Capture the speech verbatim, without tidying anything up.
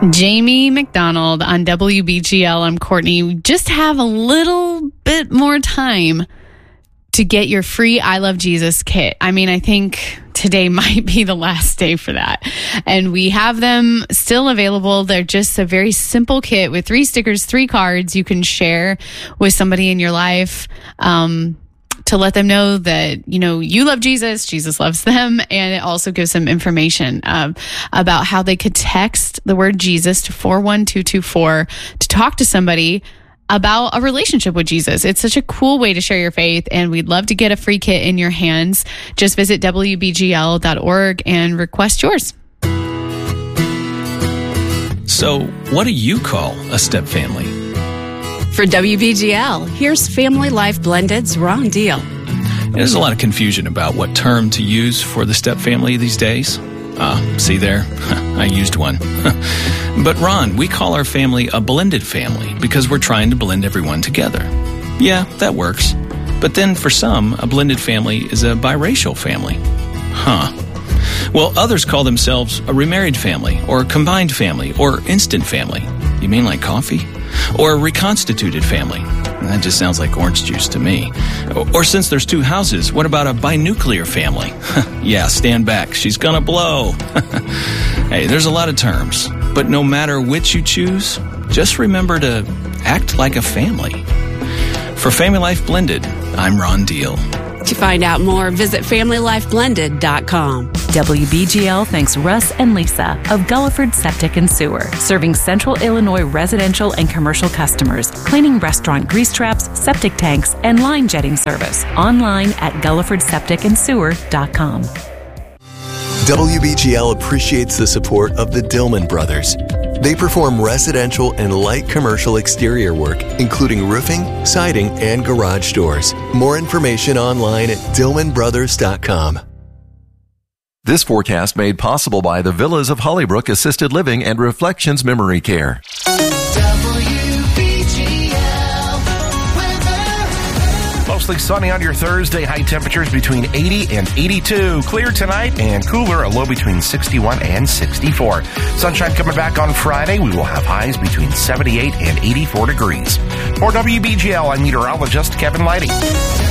Jamie McDonald on W B G L. I'm Courtney. We just have a little bit more time to get your free I Love Jesus kit. I mean, I think today might be the last day for that. And we have them still available. They're just a very simple kit with three stickers, three cards you can share with somebody in your life. Um, to let them know that, you know, you love Jesus, Jesus loves them. And it also gives them information uh, about how they could text the word Jesus to four one two two four to talk to somebody about a relationship with Jesus. It's such a cool way to share your faith, and we'd love to get a free kit in your hands. Just visit W B G L dot org and request yours. So, what do you call a step family? For W B G L, here's Family Life Blended's Ron Deal. There's a lot of confusion about what term to use for the step family these days. Ah, see there? I used one. But Ron, we call our family a blended family because we're trying to blend everyone together. Yeah, that works. But then for some, a blended family is a biracial family. Huh. Well, others call themselves a remarried family, or a combined family, or instant family. You mean like coffee? Or a reconstituted family. That just sounds like orange juice to me. Or since there's two houses, what about a binuclear family? Yeah, stand back. She's gonna blow. Hey, there's a lot of terms. But no matter which you choose, just remember to act like a family. For Family Life Blended, I'm Ron Deal. To find out more, visit family life blended dot com. W B G L thanks Russ and Lisa of Gulliford Septic and Sewer, serving Central Illinois residential and commercial customers, cleaning restaurant grease traps, septic tanks, and line jetting service. Online at gulliford septic and sewer dot com. W B G L appreciates the support of the Dillman Brothers. They perform residential and light commercial exterior work, including roofing, siding, and garage doors. More information online at dillman brothers dot com. This forecast made possible by the Villas of Hollybrook Assisted Living and Reflections Memory Care. Mostly sunny on your Thursday. High temperatures between eighty and eighty-two. Clear tonight and cooler, a low between sixty-one and sixty-four. Sunshine coming back on Friday. We will have highs between seventy-eight and eighty-four degrees. For W B G L, I'm meteorologist Kevin Lighty.